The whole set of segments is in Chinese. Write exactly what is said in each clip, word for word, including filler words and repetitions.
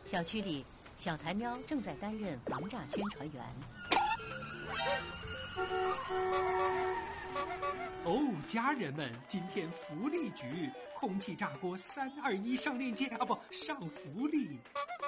小区里，小才喵正在担任防诈宣传员。 哦，家人们，今天福利局空气炸锅三二一上链接啊，不上福利。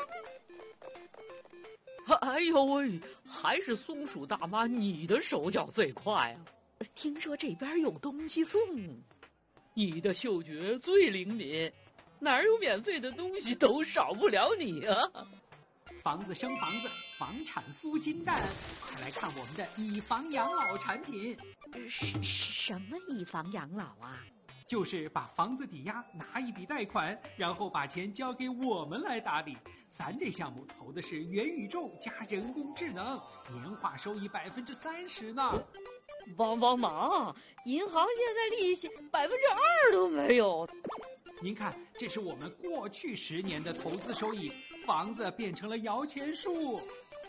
哎呦喂，还是松鼠大妈你的手脚最快啊！听说这边有东西送，你的嗅觉最灵敏，哪儿有免费的东西都少不了你啊！ 房子生房子，房产孵金蛋，快来看我们的以房养老产品。 什什么以房养老啊？ 就是把房子抵押，拿一笔贷款，然后把钱交给我们来打理。咱这项目投的是元宇宙加人工智能，年化收益百分之三十呢。 帮帮忙！银行现在利息百分之二都没有。 您看，这是我们过去十年的投资收益，房子变成了摇钱树。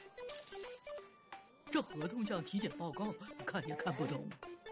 这合同像体检报告，看也看不懂。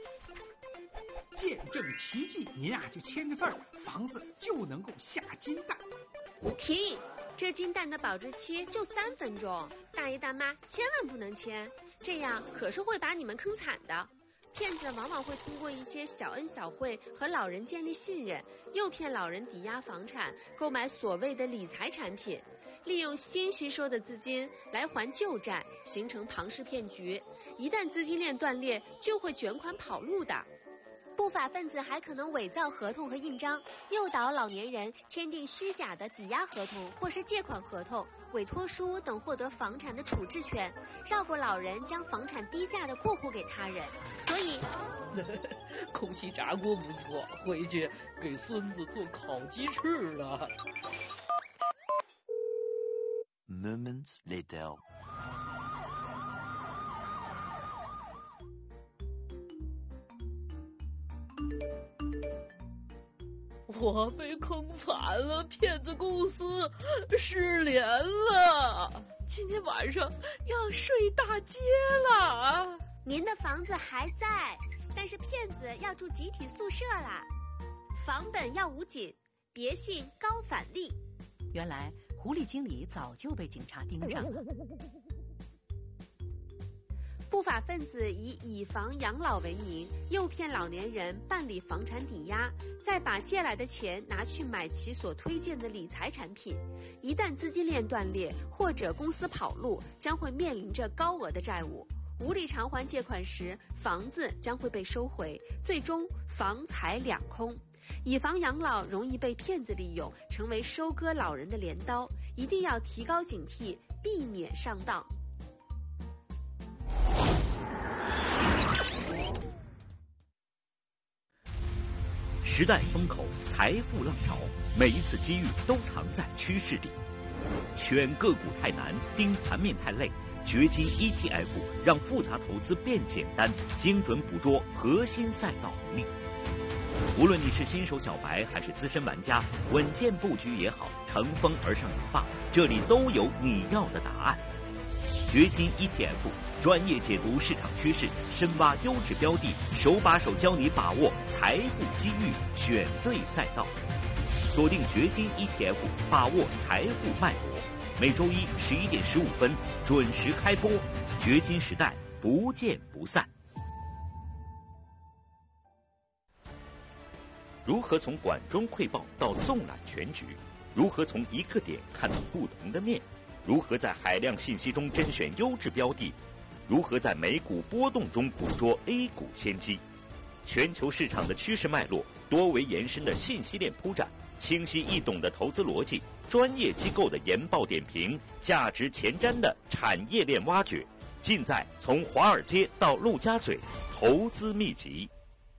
见证奇迹，您啊就签个字儿，房子就能够下金蛋。 停！这金蛋的保质期就三分钟，大爷大妈千万不能签，这样可是会把你们坑惨的。骗子往往会通过一些小恩小惠和老人建立信任，诱骗老人抵押房产，购买所谓的理财产品，利用新吸收的资金来还旧债，形成庞氏骗局。一旦资金链断裂，就会卷款跑路的。不法分子还可能伪造合同和印章，诱导老年人签订虚假的抵押合同或是借款合同、委托书等，获得房产的处置权，绕过老人将房产低价的过户给他人。所以， 空气炸锅不错，回去给孙子做烤鸡翅了。 Moments later. 我被坑惨了，骗子公司失联了，今天晚上要睡大街了。 您的房子还在，但是骗子要住集体宿舍啦。房本要捂紧，别信高返利。 原来狐狸经理早就被警察盯上了。 不法分子以以房养老为名，诱骗老年人办理房产抵押，再把借来的钱拿去买其所推荐的理财产品。一旦资金链断裂或者公司跑路，将会面临着高额的债务。无力偿还借款时，房子将会被收回，最终房财两空。以房养老容易被骗子利用，成为收割老人的镰刀，一定要提高警惕，避免上当。 时代风口，财富浪潮，每一次机遇都藏在趋势里。选个股太难，盯盘面太累，掘金 E T F 让复杂投资变简单，精准捕捉核心赛道能力。无论你是新手小白还是资深玩家，稳健布局也好，乘风而上也罢，这里都有你要的答案。掘金 E T F 专业解读市场趋势，深挖优质标的，手把手教你把握财富机遇，选对赛道。锁定掘金 E T F， 把握财富脉搏。每周一十一点十五分准时开播，掘金时代不见不散。如何从管中窥豹到纵览全局？如何从一个点看到不同的面？如何在海量信息中甄选优质标的？如何在美股波动中捕捉 A 股先机？全球市场的趋势脉络，多维延伸的信息链铺展，清晰易懂的投资逻辑，专业机构的研报点评，价值前瞻的产业链挖掘，尽在从华尔街到陆家嘴投资秘籍。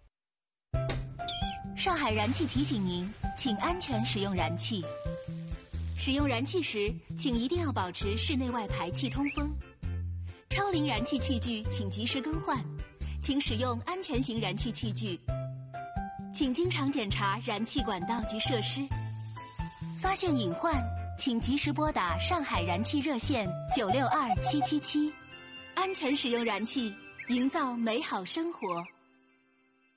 上海燃气提醒您，请安全使用燃气。使用燃气时，请一定要保持室内外排气通风。超龄燃气器具请及时更换，请使用安全型燃气器具。请经常检查燃气管道及设施。发现隐患，请及时拨打上海燃气热线九六二七七七。安全使用燃气，营造美好生活。